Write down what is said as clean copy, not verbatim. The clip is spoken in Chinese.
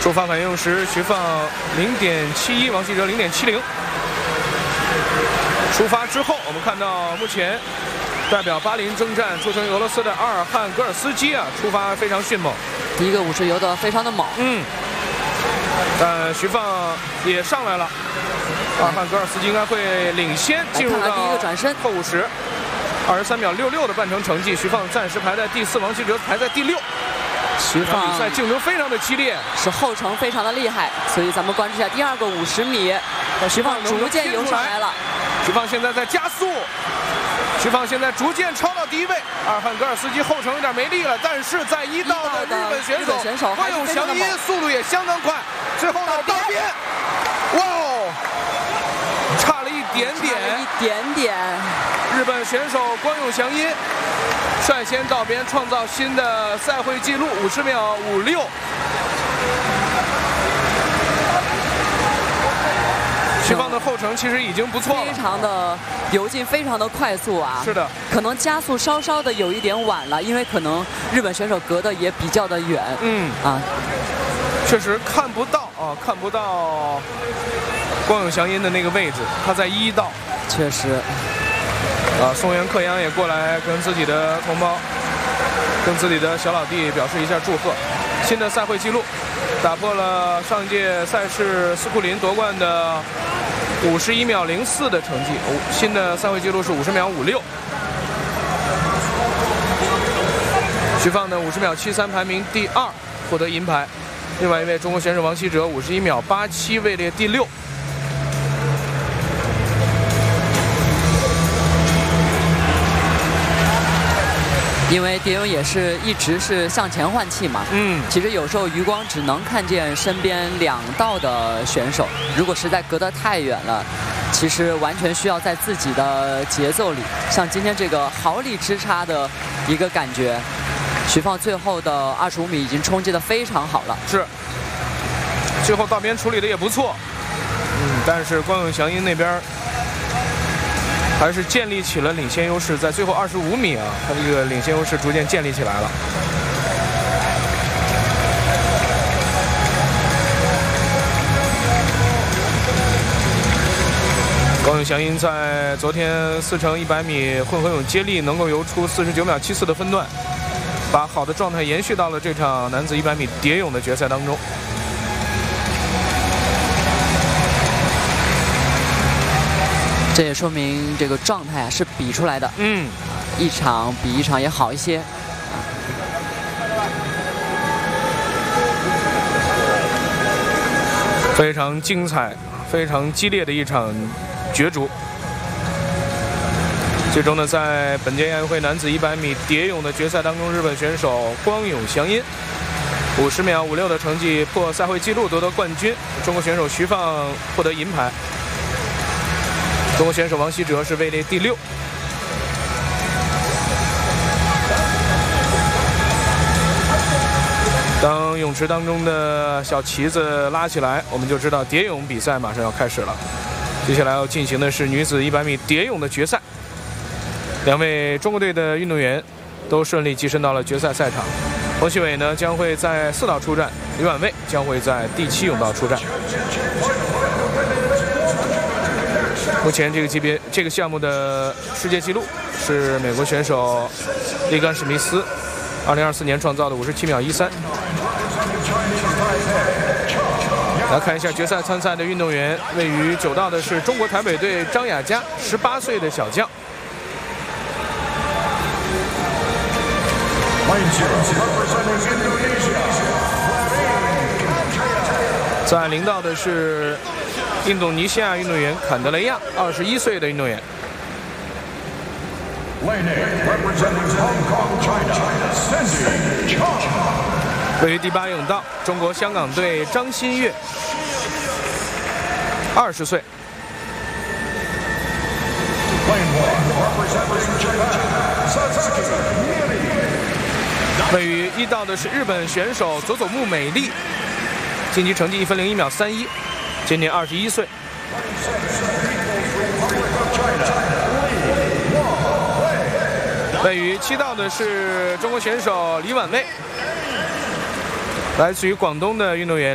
出发反应时，徐放0.71，王希哲0.70。出发之后，我们看到目前代表巴林征战出征俄罗斯的阿尔汉格尔斯基啊，出发非常迅猛。 第一个50游得非常的猛。 但徐放也上来了，阿尔汉格尔斯基应该会领先进入到第一个转身后50，23秒66的半程成绩，徐放暂时排在第4，王希哲排在第6。 徐放比赛竞争非常的激烈， 是后程非常的厉害，所以咱们关注一下第二个50米，徐放逐渐游上来了。 徐放现在在加速，徐放现在逐渐超到第1位，阿尔汉格尔斯基后程有点没力了，但是在1道的日本选手关永祥一速度也相当快，最后到边，哇哦，差了一点点，日本选手关永祥一率先到边，创造新的赛会纪录50秒56。徐放的后程其实已经不错了， 非常的游进，非常的快速啊。 是的， 可能加速稍稍的有一点晚了，因为可能日本选手隔得也比较的远。 确实看不到关永祥一的那个位置，他在1道。 确实。 松原克央也过来跟自己的同胞、跟自己的小老弟表示一下祝贺。新的赛会纪录，打破了上一届赛事斯库林夺冠的51秒04的成绩，新的赛会纪录是50秒56。徐放的50秒73排名第2，获得银牌。另外一位中国选手王希哲51秒87位列第6。 因为蝶泳也是一直是向前换气嘛，其实有时候余光只能看见身边2道的选手，如果实在隔得太远了，其实完全需要在自己的节奏里，像今天这个毫厘之差的一个感觉，徐放最后的25米已经冲击得非常好了， 是，最后到边处理的也不错，但是关永祥一那边还是建立起了领先优势，在最后25米啊，他这个领先优势逐渐建立起来了。关永祥一在昨天4乘100米混合泳接力能够游出49秒74的分段，把好的状态延续到了这场男子100米蝶泳的决赛当中。 这也说明这个状态是比出来的，一场比一场也好一些。 非常精彩、非常激烈的一场角逐。最终呢，在本届亚运会男子100米蝶泳的决赛当中，日本选手关永祥一50秒56的成绩破赛会纪录夺得冠军，中国选手徐放获得银牌。中国选手王希哲是位列第6。当泳池当中的小旗子拉起来，我们就知道蝶泳比赛马上要开始了。接下来要进行的是女子100米蝶泳的决赛，2位中国队的运动员都顺利跻身到了决赛赛场。黄希伟呢将会在4道出战，李婉薇将会在第7泳道出战。目前这个级别、这个项目的世界纪录是美国选手利甘史密斯2024年创造的57秒13。来看一下决赛参赛的运动员，位于9道的是中国台北队张雅佳，18岁的小将。在0道的是印度尼西亚运动员坎德雷亚，21岁的运动员。位于第8泳道，中国香港队张馨月，20岁。位于1道的是日本选手佐佐木美丽，晋级成绩1分01秒31，今年21岁。位于7道的是中国选手李婉薇，来自于广东的运动员。